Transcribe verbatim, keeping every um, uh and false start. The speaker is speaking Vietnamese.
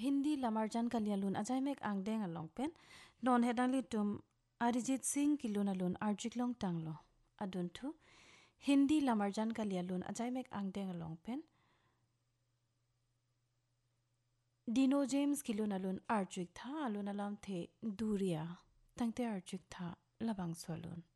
Hindi lamarjan kalialun ajai mek angdeng along pen non hedang li tum Arijit Singh kilun alun arjik long tanglo adun thu Hindi lamarjan kalialun ajai mek angdeng along pen Dino James kilun alun arjik tha alun alam the duria tangte arjik tha labang solun